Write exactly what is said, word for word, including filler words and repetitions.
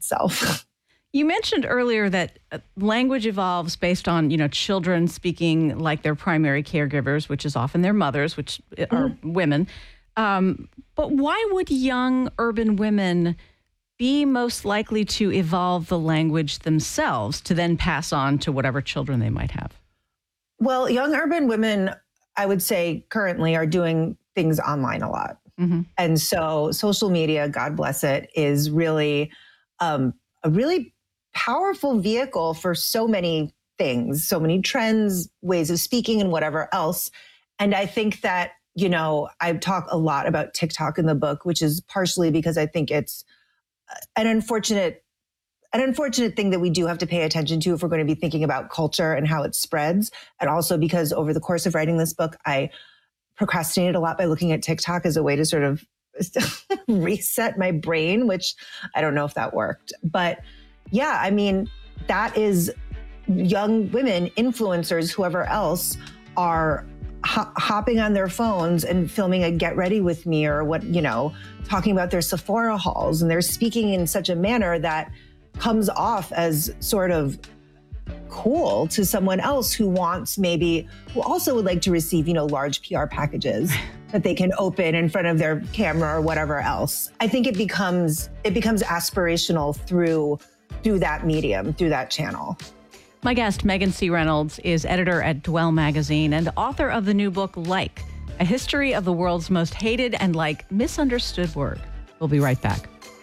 itself. You mentioned earlier that uh, language evolves based on, you know, children speaking like their primary caregivers, which is often their mothers, which are mm-hmm. women. Um, but why would young urban women be most likely to evolve the language themselves to then pass on to whatever children they might have? Well, young urban women, I would say currently are doing things online a lot. Mm-hmm. And so social media, God bless it, is really um, a really powerful vehicle for so many things, so many trends, ways of speaking and whatever else. And I think that, you know, I talk a lot about TikTok in the book, which is partially because I think it's an unfortunate, an unfortunate thing that we do have to pay attention to if we're going to be thinking about culture and how it spreads. And also because over the course of writing this book, I procrastinated a lot by looking at TikTok as a way to sort of reset my brain, which I don't know if that worked. But yeah, I mean, that is young women, influencers, whoever else, are ho- hopping on their phones and filming a get ready with me or what, you know, talking about their Sephora hauls. And they're speaking in such a manner that comes off as sort of cool to someone else who wants maybe, who also would like to receive, you know, large P R packages that they can open in front of their camera or whatever else. I think it becomes, it becomes aspirational through, through that medium, through that channel. My guest, Megan C. Reynolds, is editor at Dwell Magazine and author of the new book, Like, A History of the World's Most Hated and, like, Misunderstood Word. We'll be right back.